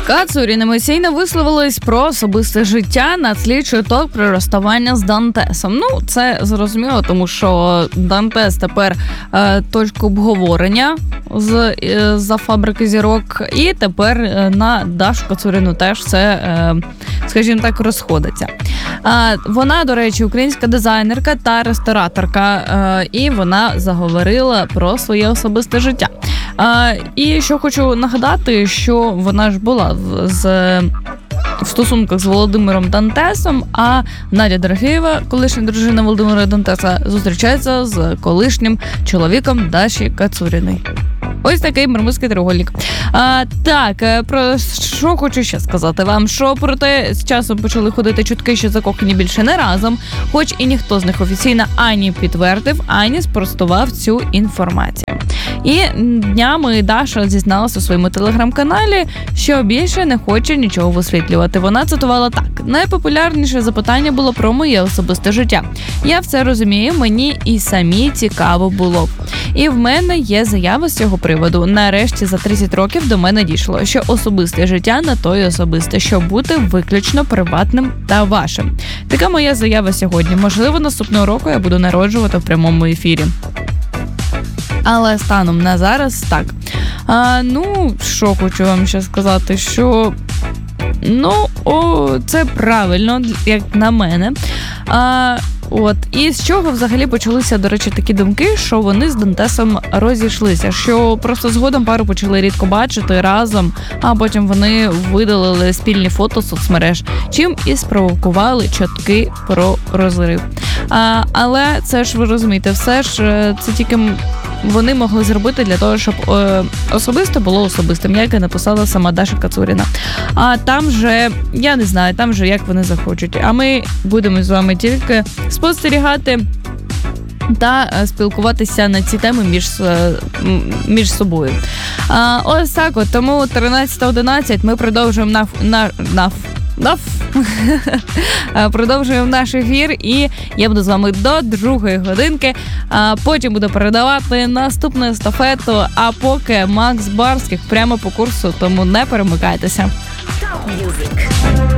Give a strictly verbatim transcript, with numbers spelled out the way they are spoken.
Кацурін емоційно висловились про особисте життя на тлі чуток про розставання з Дантесом. Ну, це зрозуміло, тому що Дантес тепер е, точка обговорення з, е, за фабрики зірок, і тепер е, на Дашу Кацуріну теж це, е, скажімо так, розходиться. Е, вона, до речі, українська дизайнерка та рестораторка, е, і вона заговорила про своє особисте життя. А, і що хочу нагадати, що вона ж була в, з, в стосунках з Володимиром Дантесом, а Надя Дорофєєва, колишня дружина Володимира Дантеса, зустрічається з колишнім чоловіком Даші Кацуріної. Ось такий мармузький треугольник. А, так, про що хочу ще сказати вам, що проте з часом почали ходити чутки, що закохані більше не разом, хоч і ніхто з них офіційно ані підтвердив, ані спростував цю інформацію. І днями Даша зізналася у своєму телеграм-каналі, що більше не хоче нічого висвітлювати. Вона цитувала так: «Найпопулярніше запитання було про моє особисте життя. Я все розумію, мені і самі цікаво було. І в мене є заява з цього приводу. Нарешті за тридцять років до мене дійшло, що особисте життя на то й особисте, щоб бути виключно приватним та вашим. Така моя заява сьогодні. Можливо, наступного року я буду народжувати в прямому ефірі». Але станом на зараз так. А, ну, що хочу вам ще сказати, що ну, о, це правильно, як на мене. А, от, і з чого взагалі почалися, до речі, такі думки, що вони з Дантесом розійшлися, що просто згодом пару почали рідко бачити разом, а потім вони видалили спільні фото з соцмереж, чим і спровокували чутки про розрив. А, але це ж, ви розумієте, все ж це тільки вони могли зробити для того, щоб е, особисто було особистим, як і написала сама Даша Кацуріна. А там же, я не знаю, там же як вони захочуть. А ми будемо з вами тільки спостерігати та спілкуватися на ці теми між, між собою. А, ось так от, тому тринадцята одинадцять ми продовжуємо на, на, на Наф. Продовжуємо наш ефір, і я буду з вами до другої годинки. А потім буду передавати наступну естафету, а поки Макс Барських прямо по курсу, тому не перемикайтеся.